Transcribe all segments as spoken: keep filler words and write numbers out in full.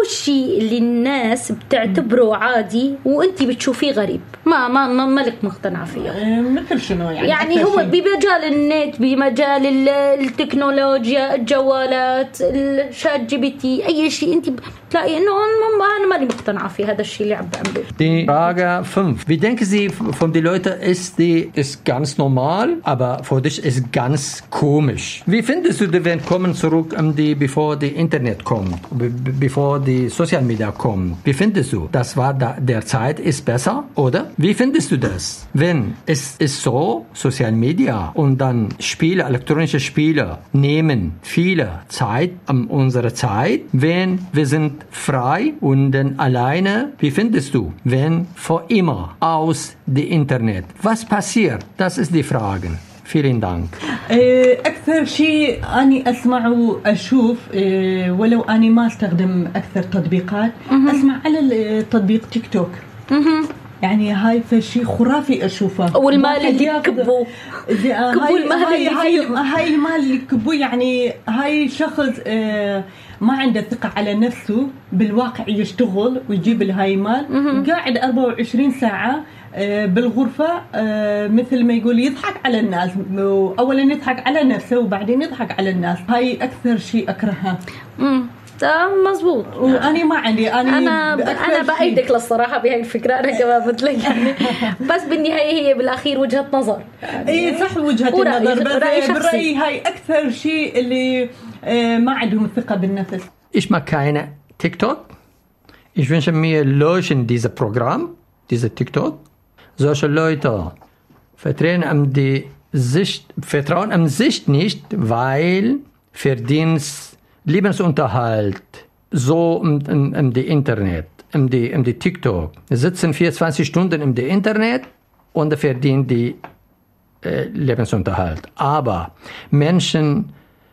الشيء اللي الناس بتعتبره عادي وانتي بتشوفيه غريب ما ما ما مالك مقتنعة فيه. مثل شنو يعني؟ يعني هو بمجال النت، بمجال التكنولوجيا، الجوالات، الشات جي بي تي، اي شيء انتي بتلاقي انه انا مالي مقتنعة فيه هذا الشيء اللي عم بعمله. Die Frage fünf. Wie denken Sie von den Leuten, ist die ist ganz normal, aber für dich ist ganz komisch. Wie findest du die, wenn kommen zurück um die, bevor die Internet kommt, bevor die Social Media kommt? Wie findest du? Das war da, der Zeit ist besser, oder? Wie findest du das? Wenn es ist so, Social Media und dann Spiele, elektronische Spiele nehmen viele Zeit an unserer Zeit, wenn wir sind frei und dann alleine. Wie findest du, wenn vor immer aus dem Internet? Was passiert? Das ist die Frage. Vielen Dank. أكثر شيء أني أسمع وأشوف ولو أني ما استخدم أكثر تطبيقات أسمع على التطبيق تيك توك. يعني هاي فشي خرافي أشوفه. والمال اللي كبوا كبوا المال هاي هاي هاي المال اللي كبوا يعني هاي شخص ما عنده ثقة على نفسه بالواقع يشتغل ويجيب الهاي مال قاعد أربعة وعشرين ساعة بالغرفة مثل ما يقول يضحك على الناس. أولا يضحك على نفسه وبعدين يضحك على الناس. هاي أكثر شيء أكرهها. مزبوط. وأنا ما عندي أنا أنا أنا بأيدك للصراحة بهاي الفكرة. أنا كمان مثلك يعني بس بالنهاية هي بالأخير وجهة نظر. إيه صح وجهة النظر بس برأيي هاي أكثر شيء اللي ما عندهم الثقة بالنفس. Ich mag keine TikTok. Ich wünsche mir löschen dieses Programm, diese TikTok. Solche Leute vertrauen am die Sicht, vertrauen am Sicht nicht, weil Verdienst, Lebensunterhalt, so im, im, im die Internet, im die, im die TikTok, sitzen vierundzwanzig Stunden im die Internet und verdienen die äh, Lebensunterhalt. Aber Menschen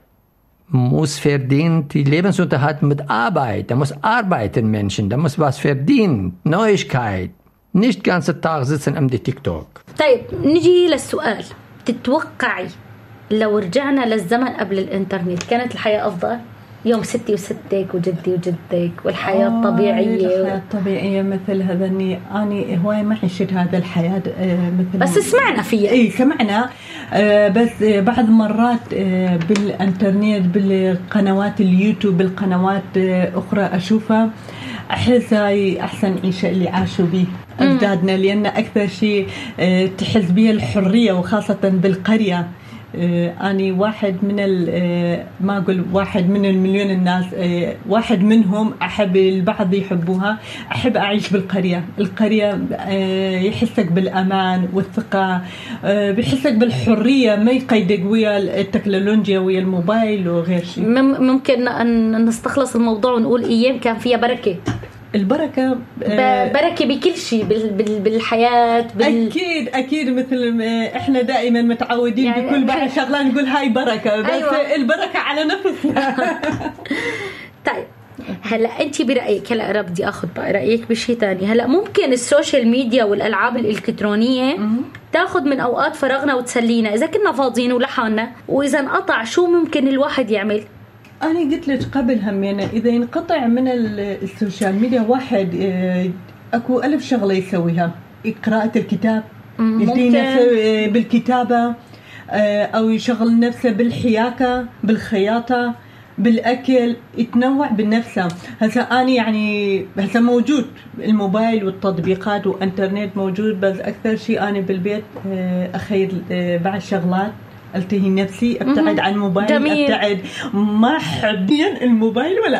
muss verdienen die Lebensunterhalt mit Arbeit. Da muss arbeiten Menschen, da muss was verdienen, Neuigkeit. nicht ganze Tag sitzen am تيك توك. طيب نجي للسؤال، تتوقعي لو رجعنا للزمن قبل الانترنت كانت الحياة أفضل؟ يوم ستي وستك وجدي وجدتك والحياة آه الطبيعية الحياة الطبيعية مثل هذا اني اني هواي ما عشت هذا الحياة مثل بس سمعنا فيها. اي سمعنا آه بس بعض مرات آه بالانترنت بالقنوات اليوتيوب بالقنوات آه اخرى اشوفها احس هاي احسن عيشة اللي عاشوا به اجدادنا، لان اكثر شيء آه تحس بها الحرية وخاصة بالقرية. أني واحد من ما أقول واحد من المليون الناس، واحد منهم أحب البعض يحبوها. أحب أعيش بالقرية. القرية يحسك بالأمان والثقة، بيحسك بالحرية، ما يقيدك ويا التكنولوجيا ويا الموبايل وغير شيء. ممكن أن نستخلص الموضوع ونقول أيام كان فيها بركة. البركة بركة بكل شيء بالحياة بال... أكيد أكيد مثل إحنا دائما متعودين يعني بكل بعد شغلة نقول هاي بركة، بس أيوة. البركة على نفسنا. طيب هلا أنت برأيك، هلا أنا بدي أخذ بقى رأيك بشيء تاني. هلا ممكن السوشيال ميديا والألعاب الإلكترونية تاخذ من أوقات فراغنا وتسلينا إذا كنا فاضيين ولحالنا، وإذا انقطع شو ممكن الواحد يعمل؟ أنا قلت لك قبل همينة إذا ينقطع من السوشيال ميديا واحد أكو ألف شغلة يسويها. قراءة الكتاب، يدين نفسه بالكتابة، أو يشغل نفسه بالحياكة بالخياطة بالأكل، يتنوع بالنفسه. هسا أنا يعني هسا موجود الموبايل والتطبيقات وإنترنت موجود، بس أكثر شيء أنا بالبيت أخير بعض شغلات، التهي نفسي، ابتعد عن الموبايل، ابتعد، ما حبين الموبايل ولا